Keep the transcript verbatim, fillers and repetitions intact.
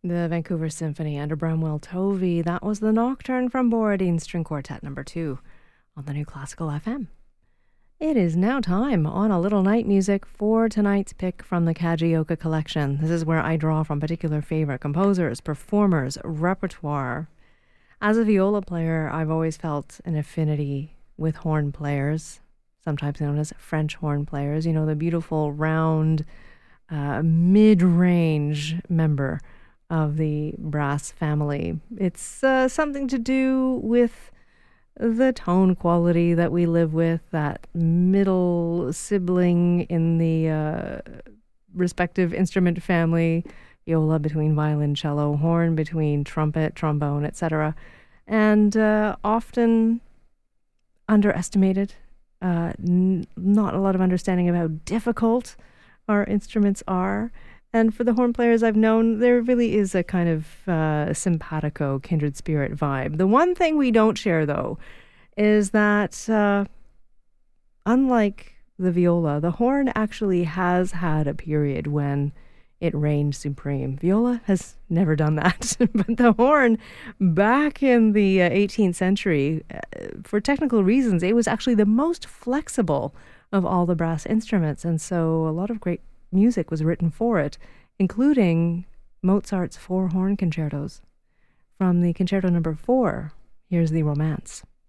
The Vancouver Symphony under Bramwell Tovey. That was the Nocturne from Borodin String Quartet number two on the New Classical F M. It is now time on A Little Night Music for tonight's pick from the Kajioka collection. This is where I draw from particular favorite composers, performers, repertoire. As a viola player, I've always felt an affinity with horn players, sometimes known as French horn players. You know, the beautiful, round, uh, mid-range member of the brass family. It's uh, something to do with the tone quality that we live with, that middle sibling in the uh, respective instrument family, viola between violin, cello, horn between trumpet, trombone, et cetera, and uh, often underestimated. Uh, n- not a lot of understanding of how difficult our instruments are. And for the horn players I've known, there really is a kind of uh, simpatico, kindred spirit vibe. The one thing we don't share, though, is that uh, unlike the viola, the horn actually has had a period when it reigned supreme. Viola has never done that. But the horn, back in the uh, eighteenth century, uh, for technical reasons, it was actually the most flexible of all the brass instruments. And so a lot of great music was written for it, including Mozart's four horn concertos. From the concerto number four, here's the Romance.